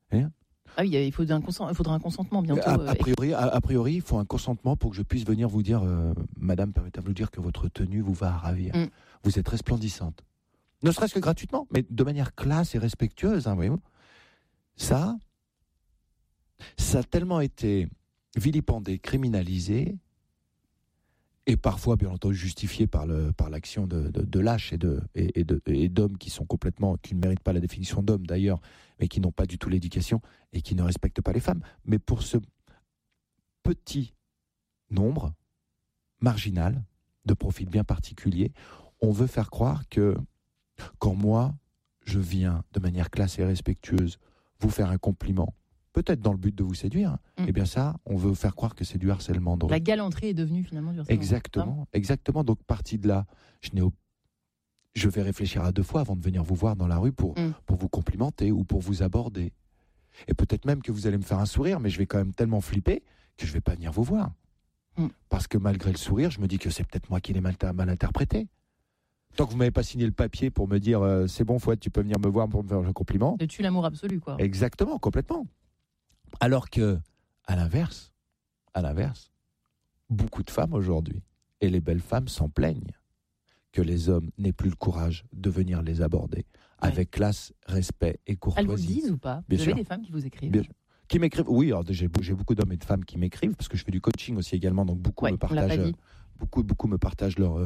Hein? Ah oui, il faudra un consentement bientôt. A priori, il faut un consentement pour que je puisse venir vous dire, Madame, permettez-moi de vous dire que votre tenue vous va à ravir. Vous êtes resplendissante. Ne serait-ce que gratuitement, mais de manière classe et respectueuse, voyez-vous. Ça a tellement été vilipendé, criminalisé, et parfois, bien entendu, justifié par l'action de lâches et d'hommes qui ne méritent pas la définition d'hommes d'ailleurs, mais qui n'ont pas du tout l'éducation et qui ne respectent pas les femmes. Mais pour ce petit nombre marginal de profils bien particuliers, on veut faire croire que quand moi, je viens de manière classe et respectueuse vous faire un compliment, peut-être dans le but de vous séduire, eh bien ça, on veut faire croire que c'est du harcèlement. La galanterie est devenue finalement du harcèlement. Exactement. Donc, partie de là, je vais réfléchir à 2 fois avant de venir vous voir dans la rue pour vous complimenter ou pour vous aborder. Et peut-être même que vous allez me faire un sourire, mais je vais quand même tellement flipper que je ne vais pas venir vous voir. Parce que malgré le sourire, je me dis que c'est peut-être moi qui l'ai mal interprété. Tant que vous ne m'avez pas signé le papier pour me dire c'est bon, Fouad, tu peux venir me voir pour me faire le compliment. De tuer l'amour absolu, quoi. Exactement, complètement. Alors que, à l'inverse, beaucoup de femmes aujourd'hui, et les belles femmes s'en plaignent, que les hommes n'aient plus le courage de venir les aborder avec classe, respect et courtoisie. Elles vous le disent ou pas? Bien vous sûr. avez des femmes qui vous écrivent? Bien sûr. Qui m'écrivent? Oui, alors j'ai beaucoup d'hommes et de femmes qui m'écrivent, parce que je fais du coaching aussi également, donc beaucoup me partagent leur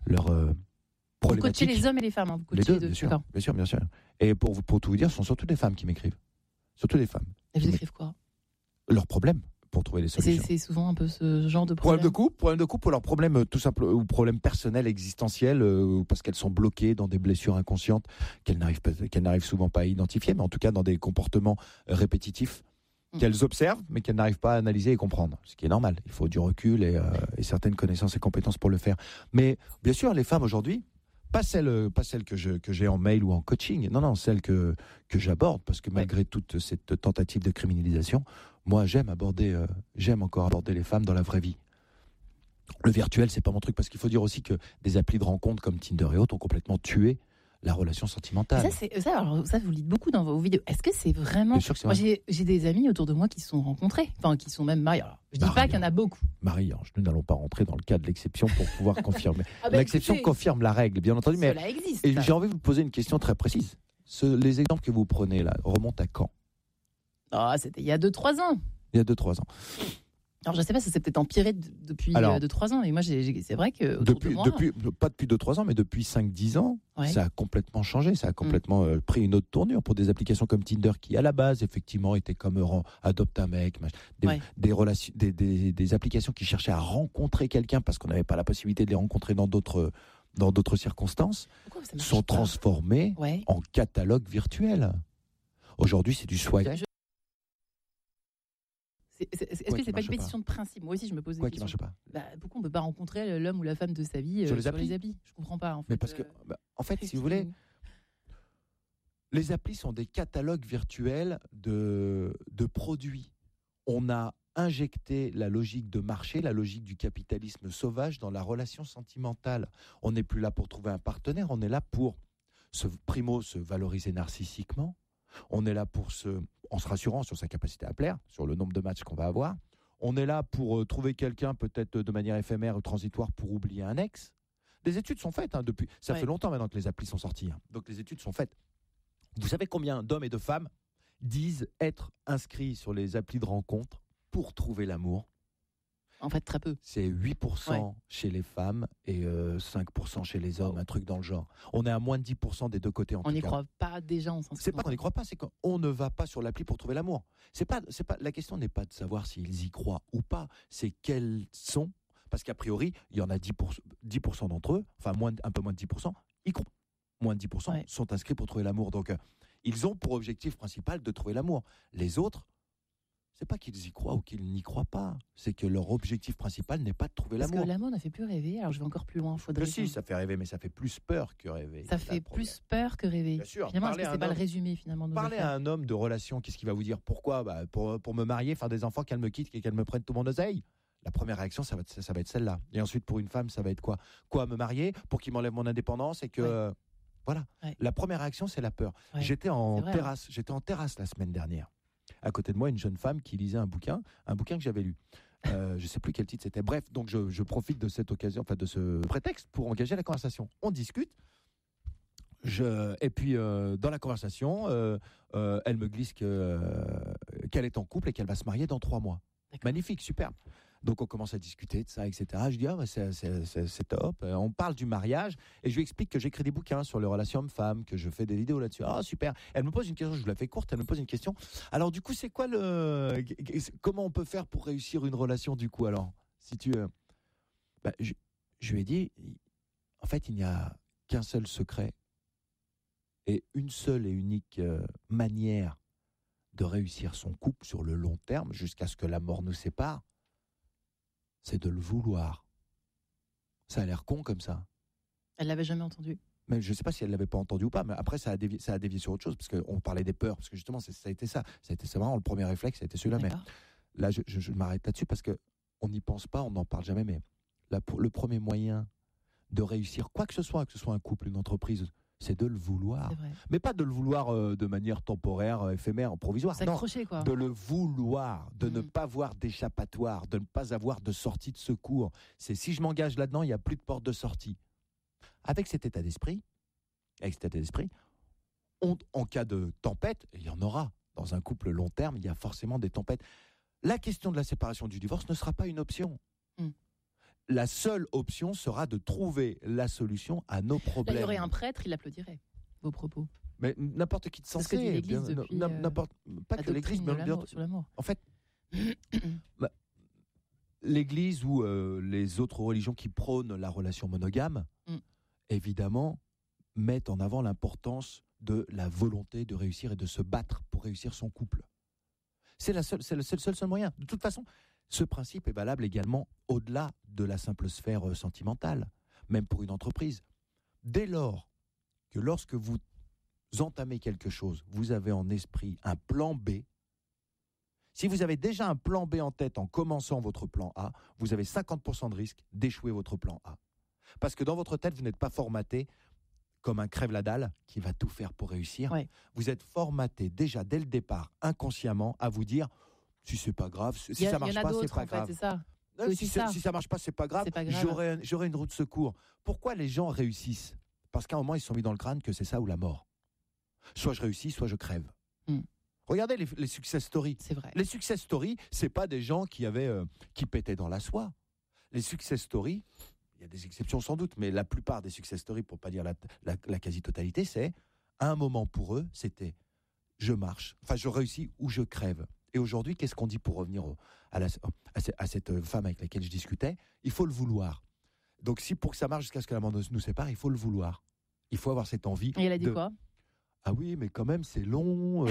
vous coachez les hommes et les femmes, vous coachez les deux, bien sûr. Et pour tout vous dire, ce sont surtout des femmes qui m'écrivent. Surtout des femmes. Et vous écrivent quoi? Leurs problèmes, pour trouver des solutions. C'est souvent un peu ce genre de problème. Problème de couple, ou leurs problèmes tout simplement, ou problèmes personnels, existentiels, parce qu'elles sont bloquées dans des blessures inconscientes qu'elles n'arrivent souvent pas à identifier, mais en tout cas dans des comportements répétitifs qu'elles observent, mais qu'elles n'arrivent pas à analyser et comprendre. Ce qui est normal. Il faut du recul et certaines connaissances et compétences pour le faire. Mais bien sûr, les femmes aujourd'hui, pas celles que j'ai en mail ou en coaching, non, celles que j'aborde, parce que malgré toute cette tentative de criminalisation, moi j'aime encore aborder les femmes dans la vraie vie. Le virtuel, c'est pas mon truc, parce qu'il faut dire aussi que des applis de rencontres comme Tinder et autres ont complètement tué la relation sentimentale. Ça, vous le dites beaucoup dans vos vidéos. Est-ce que c'est vraiment... Moi, j'ai des amis autour de moi qui se sont rencontrés, enfin qui sont même mariés. Alors, je dis pas qu'il y en a beaucoup. Marie-Ange, nous n'allons pas rentrer dans le cas de l'exception pour pouvoir confirmer. L'exception confirme la règle, bien entendu. Mais cela existe. Et j'ai envie de vous poser une question très précise. Les exemples que vous prenez là remontent à quand? C'était il y a 2-3 ans. Il y a 2-3 ans. Alors, je ne sais pas, ça s'est peut-être empiré depuis 2-3 ans, mais moi, c'est vrai que pas depuis 2-3 ans, mais depuis 5-10 ans, ça a complètement changé, ça a complètement pris une autre tournure pour des applications comme Tinder, qui à la base, effectivement, étaient comme Adopte un mec, des applications qui cherchaient à rencontrer quelqu'un parce qu'on n'avait pas la possibilité de les rencontrer dans d'autres circonstances, sont transformées en catalogue virtuel. Aujourd'hui, c'est du swipe. Est-ce que c'est pas une pétition de principe? Moi aussi, je me pose des questions. Qui marche pas? Pourquoi on peut pas rencontrer l'homme ou la femme de sa vie sur les applis? Je comprends pas. Mais parce que, en fait, si vous voulez, les applis sont des catalogues virtuels de produits. On a injecté la logique de marché, la logique du capitalisme sauvage dans la relation sentimentale. On n'est plus là pour trouver un partenaire, on est là pour se valoriser narcissiquement. On est là en se rassurant sur sa capacité à plaire, sur le nombre de matchs qu'on va avoir. On est là pour trouver quelqu'un peut-être de manière éphémère ou transitoire pour oublier un ex. Des études sont faites depuis. Ça fait longtemps maintenant que les applis sont sorties. Donc les études sont faites. Vous savez combien d'hommes et de femmes disent être inscrits sur les applis de rencontre pour trouver l'amour? En fait, très peu. C'est 8% chez les femmes et 5% chez les hommes, un truc dans le genre. On est à moins de 10% des deux côtés en tout cas. On n'y croit pas déjà, on s'en C'est pas qu'on n'y croit pas, c'est qu'on ne va pas sur l'appli pour trouver l'amour. La question n'est pas de savoir s'ils y croient ou pas, c'est quels sont, parce qu'a priori, il y en a 10% d'entre eux, enfin un peu moins de 10%, y croient. Moins de 10% sont inscrits pour trouver l'amour. Donc, ils ont pour objectif principal de trouver l'amour. Les autres, c'est pas qu'ils y croient ou qu'ils n'y croient pas, c'est que leur objectif principal n'est pas de trouver l'amour. Parce que l'amour ne fait plus rêver, alors je vais encore plus loin. Si, ça fait rêver, mais ça fait plus peur que rêver. Ça fait plus peur que rêver. Bien sûr. Finalement, est-ce que c'est pas le résumé finalement de Parlez à un homme de relation, qu'est-ce qu'il va vous dire? Pourquoi? Pour me marier, faire des enfants, qu'elle me quitte et qu'elle me prenne tout mon oseille. La première réaction, ça va être celle-là. Et ensuite, pour une femme, ça va être quoi? Me marier pour qu'il m'enlève mon indépendance et que... Voilà. La première réaction, c'est la peur. J'étais en terrasse la semaine dernière. à côté de moi une jeune femme qui lisait un bouquin que j'avais lu. Je ne sais plus quel titre c'était. Bref, donc je profite de cette occasion, enfin de ce prétexte pour engager la conversation. On discute. Et puis dans la conversation, elle me glisse qu'elle est en couple et qu'elle va se marier dans 3 mois. D'accord. Magnifique, superbe. Donc on commence à discuter de ça, etc. Je dis c'est top. On parle du mariage et je lui explique que j'écris des bouquins sur les relations hommes-femmes, que je fais des vidéos là-dessus. Ah super. Elle me pose une question, je vous la fais courte. Elle me pose une question. Alors du coup, c'est quoi comment on peut faire pour réussir une relation du coup alors si tu je lui ai dit en fait il n'y a qu'un seul secret et une seule et unique manière de réussir son couple sur le long terme jusqu'à ce que la mort nous sépare. C'est de le vouloir. Ça a l'air con comme ça. Elle l'avait jamais entendu. Mais je ne sais pas si elle l'avait pas entendu ou pas, mais après ça a dévié sur autre chose, parce qu'on parlait des peurs, parce que justement ça a été ça. C'est vraiment le premier réflexe, ça a été celui-là. D'accord. Mais là, je m'arrête là-dessus parce qu'on n'y pense pas, on n'en parle jamais, mais le premier moyen de réussir quoi que ce soit un couple, une entreprise, c'est de le vouloir. Mais pas de le vouloir de manière temporaire, éphémère, provisoire. S'accrocher, quoi. De le vouloir, de ne pas avoir d'échappatoire, de ne pas avoir de sortie de secours. C'est si je m'engage là-dedans, il n'y a plus de porte de sortie. Avec cet état d'esprit, en cas de tempête, et il y en aura. Dans un couple long terme, il y a forcément des tempêtes. La question de la séparation, du divorce ne sera pas une option. La seule option sera de trouver la solution à nos problèmes. Là, il y aurait un prêtre, il applaudirait vos propos. Mais n'importe qui de sensé. L'Église depuis pas que l'Église, mais sur l'amour. En fait, l'Église ou les autres religions qui prônent la relation monogame, évidemment, mettent en avant l'importance de la volonté de réussir et de se battre pour réussir son couple. C'est le seul moyen. De toute façon, ce principe est valable également au-delà de la simple sphère sentimentale, même pour une entreprise. Dès lors que lorsque vous entamez quelque chose, vous avez en esprit un plan B, si vous avez déjà un plan B en tête en commençant votre plan A, vous avez 50% de risque d'échouer votre plan A. Parce que dans votre tête, vous n'êtes pas formaté comme un crève-la-dalle qui va tout faire pour réussir. Ouais. Vous êtes formaté déjà dès le départ, inconsciemment, à vous dire si c'est pas grave, si ça marche pas, c'est pas grave. C'est ça. Si ça marche pas, c'est pas grave. J'aurai une roue de secours. Pourquoi les gens réussissent ? Parce qu'à un moment, ils se sont mis dans le crâne que c'est ça ou la mort. Soit je réussis, soit je crève. Regardez les success stories. C'est vrai. Les success stories, c'est pas des gens qui pétaient dans la soie. Les success stories, il y a des exceptions sans doute, mais la plupart des success stories, pour pas dire la quasi-totalité, c'est à un moment pour eux, c'était je marche, enfin je réussis ou je crève. Et aujourd'hui, qu'est-ce qu'on dit pour revenir à cette femme avec laquelle je discutais ? Il faut le vouloir. Donc si pour que ça marche jusqu'à ce que la mort nous sépare, il faut le vouloir. Il faut avoir cette envie. Et elle a dit quoi ? Ah oui, mais quand même, c'est long.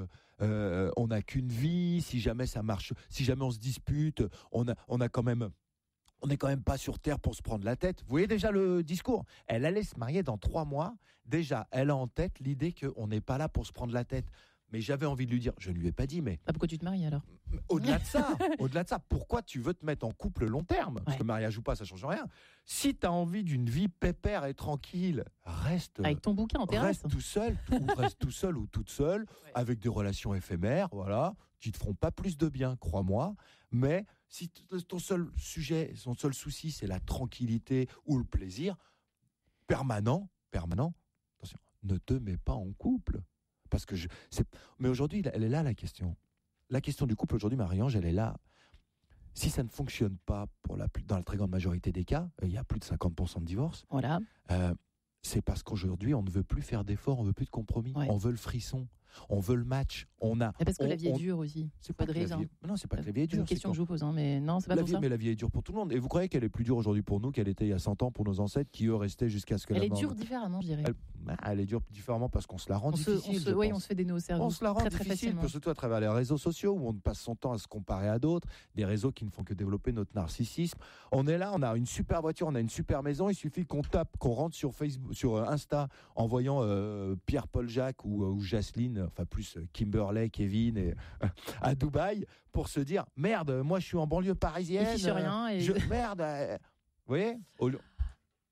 On n'a qu'une vie. Si jamais ça marche, si jamais on se dispute, on est quand même pas sur Terre pour se prendre la tête. Vous voyez déjà le discours. Elle allait se marier dans 3 mois. Déjà, elle a en tête l'idée qu'on n'est pas là pour se prendre la tête. Mais j'avais envie de lui dire, je ne lui ai pas dit, mais... Pourquoi tu te maries alors ? Au-delà de ça, pourquoi tu veux te mettre en couple long terme ? Parce que mariage ou pas, ça ne change rien. Si tu as envie d'une vie pépère et tranquille, reste... Avec ton bouquin en terrasse. Reste tout seul ou toute seule, avec des relations éphémères, voilà, qui ne te feront pas plus de bien, crois-moi. Mais si ton seul souci, c'est la tranquillité ou le plaisir, permanent, attention, ne te mets pas en couple. Parce que mais aujourd'hui, elle est là la question. La question du couple aujourd'hui, Marie-Ange, elle est là. Si ça ne fonctionne pas dans la très grande majorité des cas, il y a plus de 50% de divorces. Voilà. C'est parce qu'aujourd'hui, on ne veut plus faire d'efforts, on ne veut plus de compromis. Ouais. On veut le frisson, on veut le match. Et parce que la vie est dure aussi. C'est pas de raison. Non, c'est pas que la vie est dure. C'est une question que je vous pose, mais non, c'est pas pour ça. Mais la vie est dure pour tout le monde. Et vous croyez qu'elle est plus dure aujourd'hui pour nous qu'elle était il y a 100 ans pour nos ancêtres qui, eux, restaient jusqu'à ce que la mort... Elle est dure différemment, je dirais. Elle est dure différemment parce qu'on se la rend difficile. Oui, on se fait des nœuds au cerveau. On se la rend difficile, surtout à travers les réseaux sociaux où on passe son temps à se comparer à d'autres, des réseaux qui ne font que développer notre narcissisme. On est là, on a une super voiture, on a une super maison, il suffit qu'on rentre sur Facebook, sur Insta, en voyant Pierre-Paul Jacques ou Jacqueline, enfin plus Kimberley, Kevin à Dubaï, pour se dire merde, moi je suis en banlieue parisienne. Et rien. Merde, vous voyez.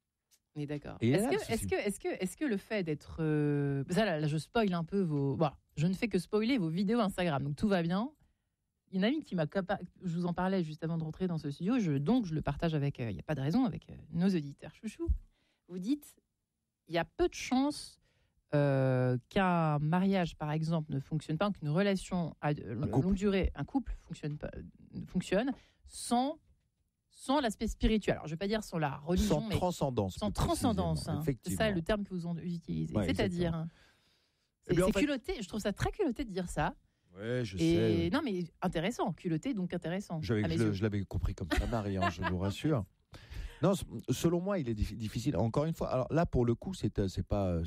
D'accord. Est-ce que le fait d'être... là, je spoil un peu vos... Voilà. je ne fais que spoiler vos vidéos Instagram, donc tout va bien. Une amie qui m'a je vous en parlais juste avant de rentrer dans ce studio, donc je le partage avec, il n'y a pas de raison, avec nos auditeurs chouchous. Vous dites, il y a peu de chances qu'un mariage, par exemple, ne fonctionne pas, qu'une relation à longue durée, un couple fonctionne sans l'aspect spirituel. Alors, je ne vais pas dire sans la religion, sans transcendance. Sans transcendance. C'est ça le terme que vous utilisez. Ouais, c'est-à-dire, c'est culotté. Je trouve ça très culotté de dire ça. Ouais, je sais. Non, mais intéressant. Culotté, donc intéressant. Je l'avais compris comme ça, Marie, je vous rassure. Non, selon moi, il est difficile. Encore une fois, alors là, pour le coup, c'est pas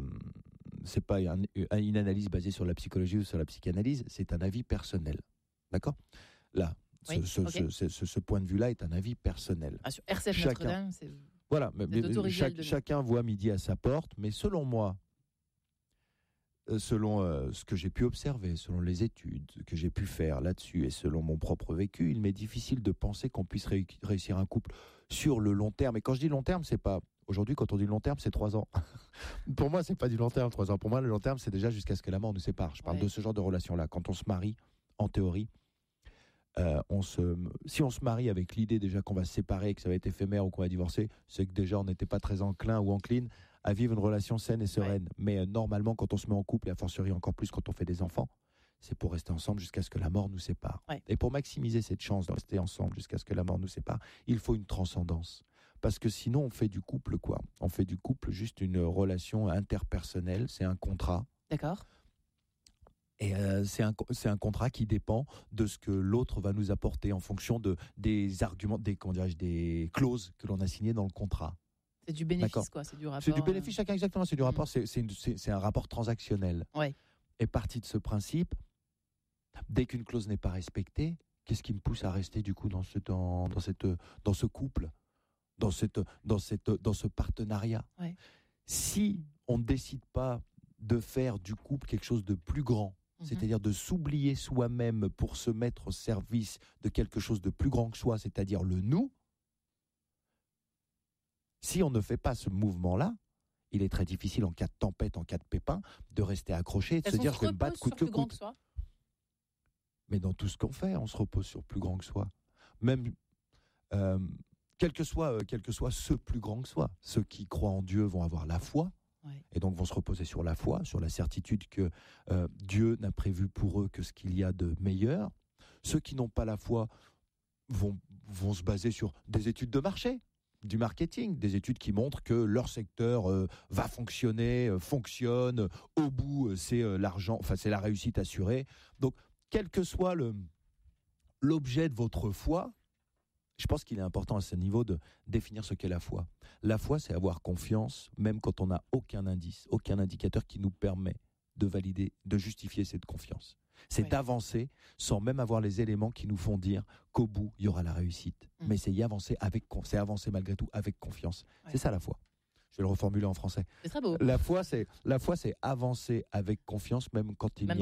une analyse basée sur la psychologie ou sur la psychanalyse. C'est un avis personnel. D'accord ? Là. Ce point de vue-là est un avis personnel. Sur RCF Notre-Dame, c'est... Voilà, chacun voit midi à sa porte, mais selon moi, selon ce que j'ai pu observer, selon les études que j'ai pu faire là-dessus et selon mon propre vécu, il m'est difficile de penser qu'on puisse réussir un couple sur le long terme. Et quand je dis long terme, c'est pas... Aujourd'hui, quand on dit long terme, c'est 3 ans. Pour moi, c'est pas du long terme, 3 ans. Pour moi, le long terme, c'est déjà jusqu'à ce que la mort nous sépare. Je parle de ce genre de relation-là. Quand on se marie, en théorie, si on se marie avec l'idée déjà qu'on va se séparer, que ça va être éphémère ou qu'on va divorcer, c'est que déjà on n'était pas très enclin ou encline à vivre une relation saine et sereine. Ouais. Mais normalement, quand on se met en couple, et a fortiori encore plus quand on fait des enfants, c'est pour rester ensemble jusqu'à ce que la mort nous sépare. Ouais. Et pour maximiser cette chance de rester ensemble jusqu'à ce que la mort nous sépare, il faut une transcendance. Parce que sinon, on fait du couple quoi ? On fait du couple juste une relation interpersonnelle, c'est un contrat. D'accord. Et c'est un contrat qui dépend de ce que l'autre va nous apporter en fonction des arguments, des clauses que l'on a signées dans le contrat. C'est du bénéfice, quoi. C'est du rapport. C'est du bénéfice, chacun exactement. C'est du rapport. C'est un rapport transactionnel. Ouais. Et parti de ce principe, dès qu'une clause n'est pas respectée, qu'est-ce qui me pousse à rester du coup dans ce couple, dans ce partenariat ? Ouais. Si on ne décide pas de faire du couple quelque chose de plus grand, c'est-à-dire de s'oublier soi-même pour se mettre au service de quelque chose de plus grand que soi, c'est-à-dire le nous, si on ne fait pas ce mouvement-là, il est très difficile en cas de tempête, en cas de pépin, de rester accroché et de se dire je vais me battre coûte que coûte. Mais dans tout ce qu'on fait, on se repose sur plus grand que soi. Même, quel que soit ce plus grand que soi, ceux qui croient en Dieu vont avoir la foi, et donc vont se reposer sur la foi, sur la certitude que Dieu n'a prévu pour eux que ce qu'il y a de meilleur. Ceux qui n'ont pas la foi vont se baser sur des études de marché, du marketing, des études qui montrent que leur secteur va fonctionne, au bout c'est l'argent, enfin c'est la réussite assurée. Donc quel que soit l'objet de votre foi, je pense qu'il est important à ce niveau de définir ce qu'est la foi. La foi, c'est avoir confiance, même quand on n'a aucun indice, aucun indicateur qui nous permet de valider, de justifier cette confiance. C'est d'avancer sans même avoir les éléments qui nous font dire qu'au bout, il y aura la réussite. Mais c'est c'est avancer malgré tout avec confiance. Ouais. C'est ça la foi. Je vais le reformuler en français. C'est très beau. La foi, c'est avancer avec confiance, même quand il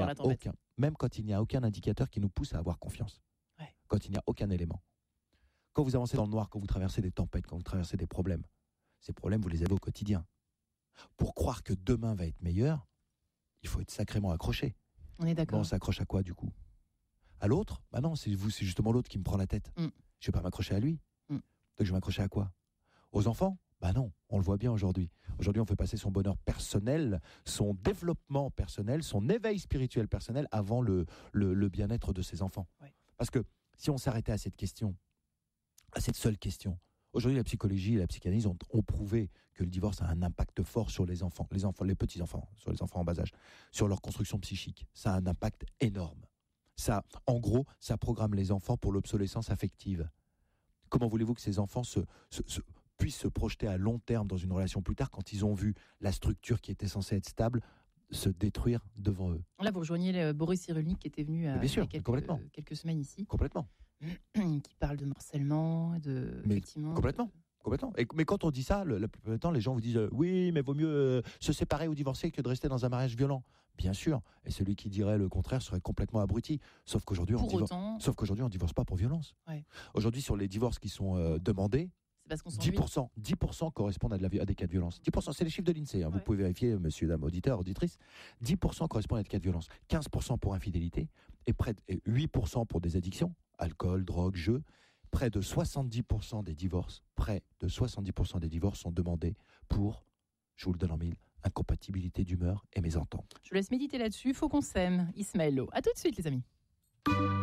n'y a aucun indicateur qui nous pousse à avoir confiance. Ouais. Quand il n'y a aucun élément. Quand vous avancez dans le noir, quand vous traversez des tempêtes, quand vous traversez des problèmes, ces problèmes, vous les avez au quotidien. Pour croire que demain va être meilleur, il faut être sacrément accroché. On est d'accord. Bon, on s'accroche à quoi, du coup ? À l'autre ? Bah non, c'est justement l'autre qui me prend la tête. Je ne vais pas m'accrocher à lui. Donc je vais m'accrocher à quoi ? Aux enfants ? Bah non, on le voit bien aujourd'hui. Aujourd'hui, on fait passer son bonheur personnel, son développement personnel, son éveil spirituel personnel avant le bien-être de ses enfants. Ouais. Parce que si on s'arrêtait à cette question, à cette seule question. Aujourd'hui, la psychologie et la psychanalyse ont prouvé que le divorce a un impact fort sur les enfants, les petits-enfants, sur les enfants en bas âge, sur leur construction psychique. Ça a un impact énorme. Ça, en gros, ça programme les enfants pour l'obsolescence affective. Comment voulez-vous que ces enfants puissent se projeter à long terme dans une relation plus tard quand ils ont vu la structure qui était censée être stable se détruire devant eux ? Là, vous rejoignez Boris Cyrulnik qui était venu il y a quelques semaines ici. Complètement. Qui parle de harcèlement, effectivement. Complètement. Mais quand on dit ça, la plupart du temps, les gens vous disent oui, mais vaut mieux se séparer ou divorcer que de rester dans un mariage violent. Bien sûr. Et celui qui dirait le contraire serait complètement abruti. Sauf qu'aujourd'hui, on divorce pas pour violence. Ouais. Aujourd'hui, sur les divorces qui sont demandés, C'est parce qu'on s'ennuie. 10% correspondent à des cas de violence. 10%, c'est les chiffres de l'INSEE. Vous pouvez vérifier, monsieur, dame, auditeur, auditrice. 10% correspondent à des cas de violence. 15% pour infidélité et 8% pour des addictions, alcool, drogue, jeux. Près de 70% des divorces sont demandés pour, je vous le donne en mille, incompatibilité d'humeur et mésentente. Je vous laisse méditer là-dessus. Faut qu'on s'aime. Ismaël Lo. À tout de suite, les amis.